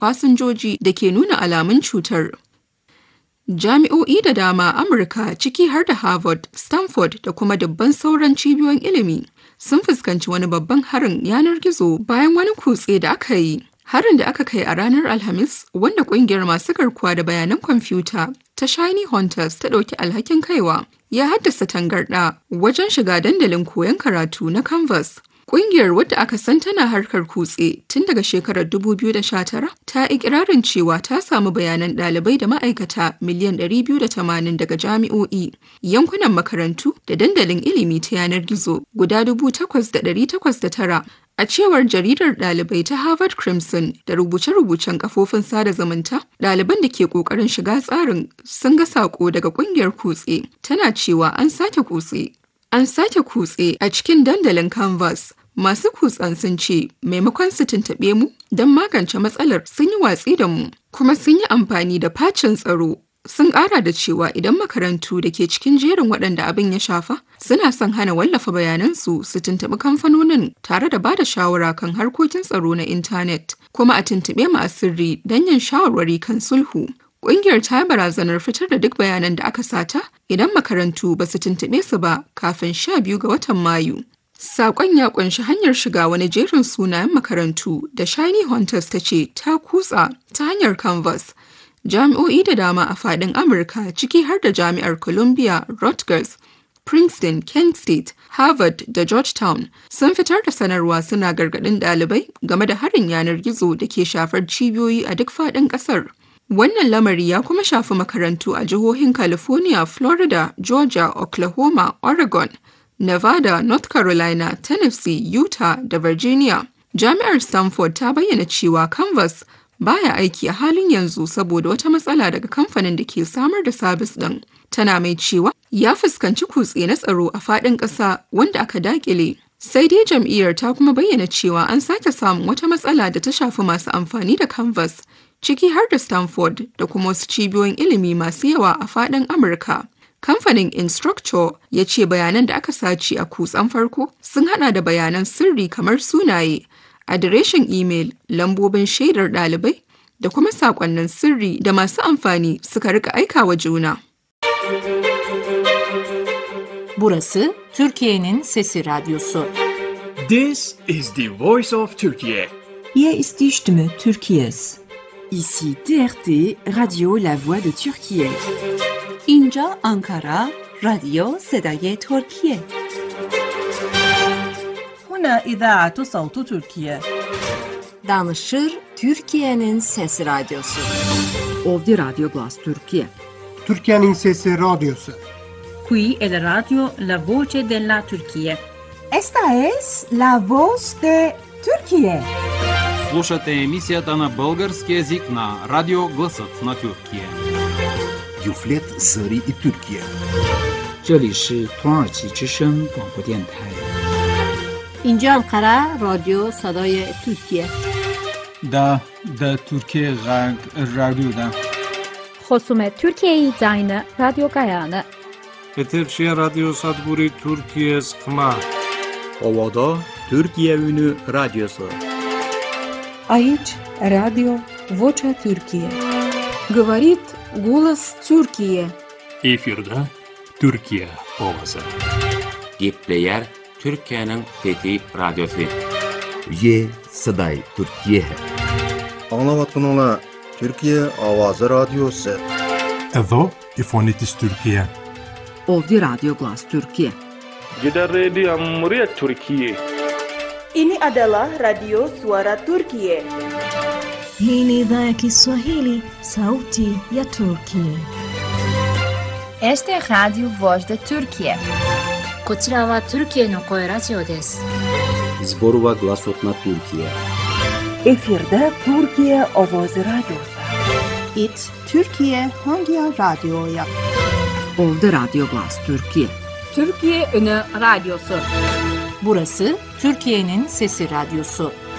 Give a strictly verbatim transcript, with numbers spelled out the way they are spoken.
fasinjoji da ke nuna alamun cutar. Jami'o'i da dama a Amurka ciki har da Harvard, Stanford da kuma dubban sauran cibiyoyin ilimi sun fuskanci wani babban harin yanar gizo bayan wani kutse da aka yi. Harin da aka kai a ranar Alhamis, wanda ƙungiyar masu garkuwa da bayanan kwamfuta ta Shiny Hunters ta ɗauki alhakin kaiwa, ya haddasa tangarɗa wajen shiga dandalin koyon karatu na Canvas. Ƙungiyar, wadda aka san tana harkar kutse tun daga shekarar dubu biyu da sha tara, ta ikirarin cewa ta samu bayanan ɗalibai da ma'aikata miliyan ɗari biyu da tamanin daga jami'o'i, yankunan makarantu da dandalin ilimi ta yanar gizo guda dubu takwas da ɗari takwas da tara. A cewar jaridar ɗalibai ta Harvard Crimson da rubuce-rubucen kafofin sada zumunta, ɗaliban da ke ƙoƙarin shiga tsarin sun ga saƙo daga ƙungiyar kutse tana cewa an sake kutse. An sake kutse a cikin dandalin Canvas. Masu kutsen sun ce maimakon su tuntuɓe mu don magance matsalar sun yi watsi da mu, kuma sun yi amfani da facin tsaro. Sun ƙara da cewa idan makarantu da ke cikin jerin waɗanda abin ya shafa suna son hana wallafa bayanansu, su tuntuɓi kamfanonin tare da ba da shawara kan harkokin tsaro na intanet, kuma a tuntuɓe mu a sirri don yin shawarwari kan sulhu. Ƙungiyar ta yi barazanar fitar da duk bayanan da aka sata idan makarantu ba su tuntuɓe su ba kafin sha biyu ga watan Mayu. Saƙon ya ƙunshi hanyar shiga wani jerin sunayen makarantu da Shiny Hunters ta ce ta kutsa ta hanyar Canvas. Jami'o'i da dama a faɗin Amurka, ciki har da Jami'ar Columbia, Rutgers, Princeton, Kent State, Harvard da Georgetown, sun fitar da sanarwa suna gargaɗin ɗalibai game da harin yanar gizo da ke shafar cibiyoyi a duk faɗin ƙasar. Wannan lamari ya kuma shafi makarantu a jihohin California, Florida, Georgia, Oklahoma, Oregon, Nevada, North Carolina, Tennessee, Utah da Virginia. Jami'ar Stanford ta bayyana cewa Canvas baya aiki a halin yanzu saboda wata matsala daga kamfanin da ke samar da sabis ɗin. Tana mai cewa ya fuskanci kutse na tsaro a faɗin ƙasa wanda aka dakile. Sai dai jam'iyyar ta kuma bayyana cewa an sake samun wata matsala da ta shafi masu amfani da Canvas, ciki har da Stanford da kuma wasu cibiyoyin ilimi masu yawa a faɗin Amurka. Kamfanin Instructure ya ce bayanan da aka sace a kutsen farko sun hada da bayanan sirri kamar sunaye, adireshin imel, lambobin shaidar ɗalibai da kuma saƙonnin sirri da masu amfani suka rika aika wa juna. Burası Türkiye'nin Sesi Radyosu. This is the voice of Turkey. Hier ist die Stimme Türkiye's. Ici T R T, Radio La Voix de Türkiye. اینجا آنکارا، رادیو صدای ترکیه. هنا إذاعة صوت تركيا. Danışır Türkiye'nin Sesi Radyosu. Ovdje Radio Glas Türkiye. Türkiye'nin Sesi Radyosu. Qui è la radio La Voce della Turquía. Esta es La Voz de Turquía. Слушате емисията на български език на Радио Гласът на Тюркия. Юфлет Зари и Türkiye. 这里是土耳其之声广播电台。 اینجا انقره رادیو صدای ترکیه. دا دا ترکیه غرب رادیو دا. خصوم ترکیه زاین رادیو گایانه. Peterşehir Radyo Sadburi Türkiye Sıkma. Ovada Türkiye Ünü Radyosu. Aici Radio Vocea Türkiye. Говорит голос Türkiye. Efirde Türkiye ovası. Gepleyer Türkiye'nin Fethi Radyosu. Ye Saday Türkiye. Anlavatkunula Türkiye Avazı Radyosu. Evo İfonitis Türkiye. Ovdje Radio Glas Türkiye. Jeda Radio Muryat Türkiye. Ini adalah Radio Suara Turkiye. Hii ni idhaa ya Kiswahili, sauti ya Turkiye. Este é Radio Voz da Turkiye. こちらはトルキエの声ラジオです。 Zborova Glasot na Türkiye. Efirde Türkiye Ovoz Radyosu. It Türkiye Hangi Radyo'ya. Ovdje Radio Glas Türkiye. Türkiye Ünü Radyosu. Burası Türkiye'nin Sesi Radyosu.